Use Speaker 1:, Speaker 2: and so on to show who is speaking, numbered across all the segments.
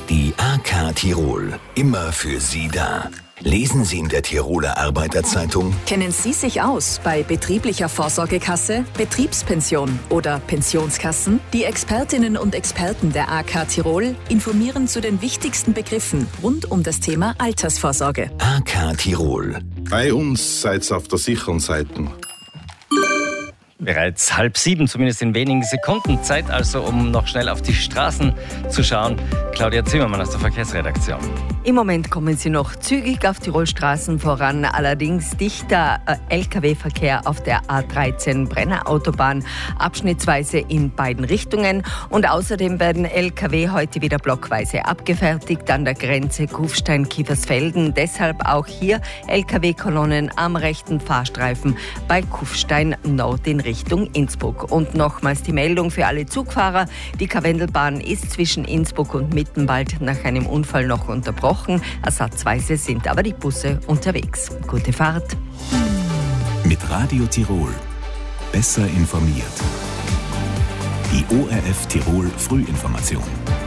Speaker 1: Die AK Tirol, immer für Sie da. Lesen Sie in der Tiroler Arbeiterzeitung:
Speaker 2: Kennen Sie sich aus bei betrieblicher Vorsorgekasse, Betriebspension oder Pensionskassen? Die Expertinnen und Experten der AK Tirol informieren zu den wichtigsten Begriffen rund um das Thema Altersvorsorge.
Speaker 1: AK Tirol.
Speaker 3: Bei uns seid ihr auf der sicheren Seite.
Speaker 4: Bereits 6:30, zumindest in wenigen Sekunden. Zeit also, um noch schnell auf die Straßen zu schauen. Claudia Zimmermann aus der Verkehrsredaktion.
Speaker 5: Im Moment kommen Sie noch zügig auf Tirolstraßen voran, allerdings dichter Lkw-Verkehr auf der A13 Brenner Autobahn, abschnittsweise in beiden Richtungen. Und außerdem werden Lkw heute wieder blockweise abgefertigt an der Grenze Kufstein-Kiefersfelden. Deshalb auch hier Lkw-Kolonnen am rechten Fahrstreifen bei Kufstein Nord in Richtung Innsbruck. Und nochmals die Meldung für alle Zugfahrer: Die Karwendelbahn ist zwischen Innsbruck und Mittenwald nach einem Unfall noch unterbrochen. Ersatzweise sind aber die Busse unterwegs. Gute Fahrt.
Speaker 1: Mit Radio Tirol. Besser informiert. Die ORF Tirol Frühinformation.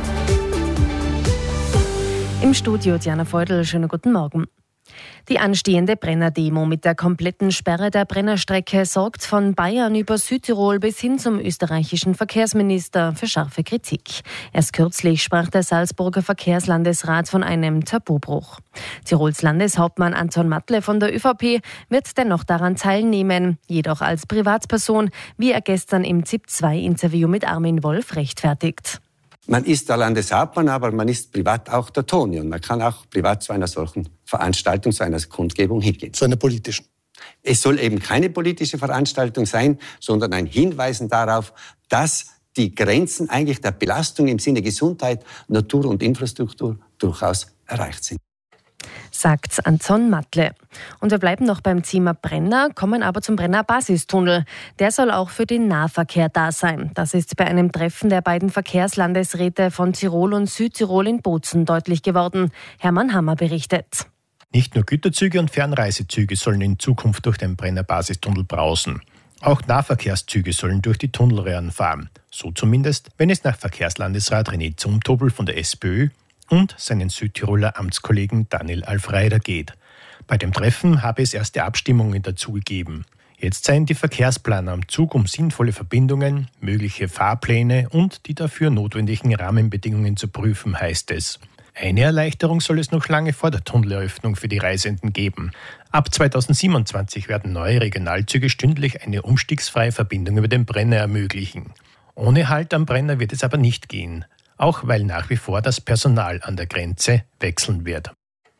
Speaker 6: Im Studio Diana Feudel, schönen guten Morgen. Die anstehende Brenner-Demo mit der kompletten Sperre der Brennerstrecke sorgt von Bayern über Südtirol bis hin zum österreichischen Verkehrsminister für scharfe Kritik. Erst kürzlich sprach der Salzburger Verkehrslandesrat von einem Tabubruch. Tirols Landeshauptmann Anton Matle von der ÖVP wird dennoch daran teilnehmen, jedoch als Privatperson, wie er gestern im ZIP-2-Interview mit Armin Wolf rechtfertigt.
Speaker 7: Man ist der Landeshauptmann, aber man ist privat auch der Toni. Und man kann auch privat zu einer solchen Veranstaltung, zu einer Kundgebung hingehen.
Speaker 8: Zu einer politischen?
Speaker 7: Es soll eben keine politische Veranstaltung sein, sondern ein Hinweisen darauf, dass die Grenzen eigentlich der Belastung im Sinne Gesundheit, Natur und Infrastruktur durchaus erreicht sind.
Speaker 6: Sagt Anton Matle. Und wir bleiben noch beim Thema Brenner, kommen aber zum Brenner Basistunnel. Der soll auch für den Nahverkehr da sein. Das ist bei einem Treffen der beiden Verkehrslandesräte von Tirol und Südtirol in Bozen deutlich geworden. Hermann Hammer berichtet.
Speaker 9: Nicht nur Güterzüge und Fernreisezüge sollen in Zukunft durch den Brenner Basistunnel brausen. Auch Nahverkehrszüge sollen durch die Tunnelröhren fahren. So zumindest, wenn es nach Verkehrslandesrat René Zumtobel von der SPÖ und seinen Südtiroler Amtskollegen Daniel Alfreider geht. Bei dem Treffen habe es erste Abstimmungen dazu gegeben. Jetzt seien die Verkehrsplaner am Zug, um sinnvolle Verbindungen, mögliche Fahrpläne und die dafür notwendigen Rahmenbedingungen zu prüfen, heißt es. Eine Erleichterung soll es noch lange vor der Tunneleröffnung für die Reisenden geben. Ab 2027 werden neue Regionalzüge stündlich eine umstiegsfreie Verbindung über den Brenner ermöglichen. Ohne Halt am Brenner wird es aber nicht gehen. Auch weil nach wie vor das Personal an der Grenze wechseln wird.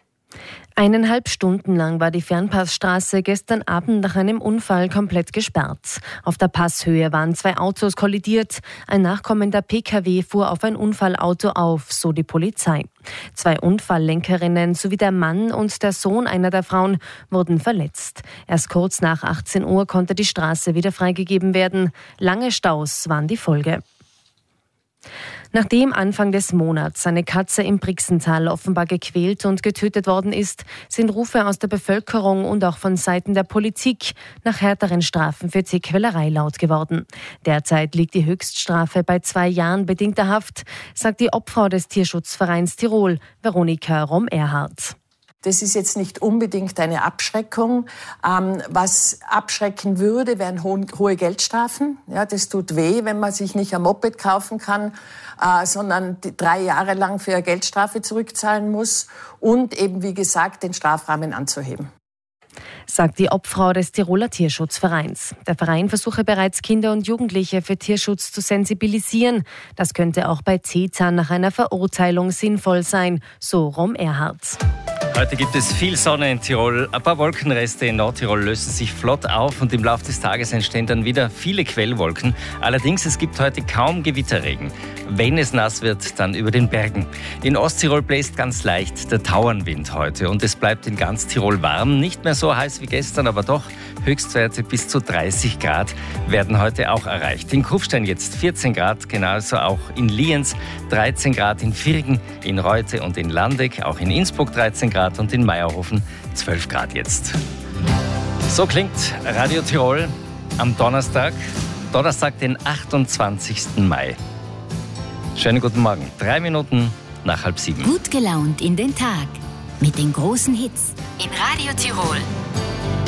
Speaker 6: 1,5 Stunden lang war die Fernpassstraße gestern Abend nach einem Unfall komplett gesperrt. Auf der Passhöhe waren 2 Autos kollidiert. Ein nachkommender Pkw fuhr auf ein Unfallauto auf, so die Polizei. 2 Unfalllenkerinnen sowie der Mann und der Sohn einer der Frauen wurden verletzt. Erst kurz nach 18 Uhr konnte die Straße wieder freigegeben werden. Lange Staus waren die Folge. Nachdem Anfang des Monats eine Katze im Brixental offenbar gequält und getötet worden ist, sind Rufe aus der Bevölkerung und auch von Seiten der Politik nach härteren Strafen für Tierquälerei laut geworden. Derzeit liegt die Höchststrafe bei 2 Jahren bedingter Haft, sagt die Obfrau des Tierschutzvereins Tirol, Veronika Rom-Erhardt.
Speaker 10: Das ist jetzt nicht unbedingt eine Abschreckung. Was abschrecken würde, wären hohe Geldstrafen. Ja, das tut weh, wenn man sich nicht ein Moped kaufen kann, sondern 3 Jahre lang für eine Geldstrafe zurückzahlen muss und eben, wie gesagt, den Strafrahmen anzuheben.
Speaker 6: Sagt die Obfrau des Tiroler Tierschutzvereins. Der Verein versuche bereits, Kinder und Jugendliche für Tierschutz zu sensibilisieren. Das könnte auch bei Zetan nach einer Verurteilung sinnvoll sein, so Rom-Erhardt.
Speaker 4: Heute gibt es viel Sonne in Tirol. Ein paar Wolkenreste in Nordtirol lösen sich flott auf und im Laufe des Tages entstehen dann wieder viele Quellwolken. Allerdings, es gibt heute kaum Gewitterregen. Wenn es nass wird, dann über den Bergen. In Osttirol bläst ganz leicht der Tauernwind heute und es bleibt in ganz Tirol warm. Nicht mehr so heiß wie gestern, aber doch Höchstwerte bis zu 30 Grad werden heute auch erreicht. In Kufstein jetzt 14 Grad, genauso auch in Lienz 13 Grad, in Virgen, in Reute und in Landeck, auch in Innsbruck 13 Grad und in Meierhofen 12 Grad jetzt. So klingt Radio Tirol am Donnerstag, den 28. Mai. Schönen guten Morgen. 3 Minuten nach 6:30.
Speaker 8: Gut gelaunt in den Tag mit den großen Hits in Radio Tirol.